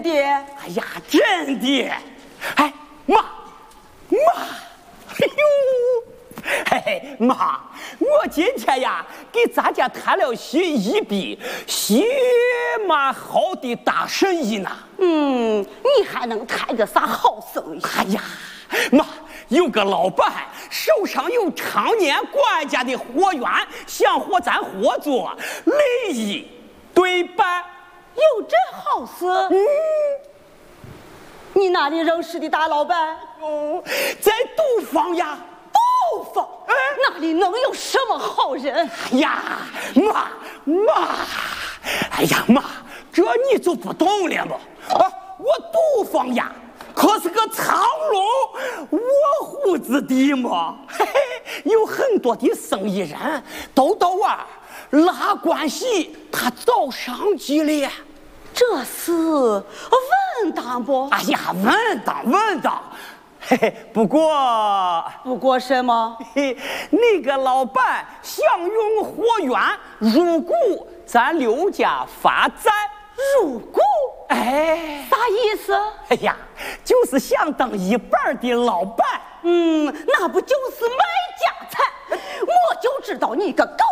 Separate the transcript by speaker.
Speaker 1: 的？
Speaker 2: 哎呀，真的。哎，妈，哎呦，嘿嘿，妈，我今天呀给咱家谈了一笔血马好的大生意呢。
Speaker 1: 你还能谈个啥好生意？
Speaker 2: 哎呀，妈，有个老板手上有常年管家的货源，想和咱合作，利益对半。
Speaker 1: 有这好事？你哪里认识的大老板？
Speaker 2: 在杜方呀。
Speaker 1: 杜方？哪里能有什么好人？
Speaker 2: 哎呀，妈，哎呀妈，这你就不懂了吗？我杜方呀，可是个藏龙卧虎之地嘛，嘿嘿，有很多的生意人都到拉关系，他找商机了。
Speaker 1: 这是稳当不？
Speaker 2: 哎呀，稳当。嘿嘿，不过
Speaker 1: 什么？
Speaker 2: 那个老板想用货源入股咱刘家发展。
Speaker 1: 入股？
Speaker 2: 哎，
Speaker 1: 啥意思？
Speaker 2: 哎呀，就是想当一半的老板。
Speaker 1: 那不就是买家产？我就知道你个狗